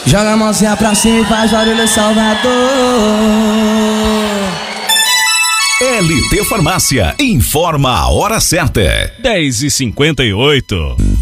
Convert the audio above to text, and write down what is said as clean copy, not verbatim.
Joga a mãozinha pra cima e faz barulho, Salvador. LT Farmácia, informa a hora certa. 10h58.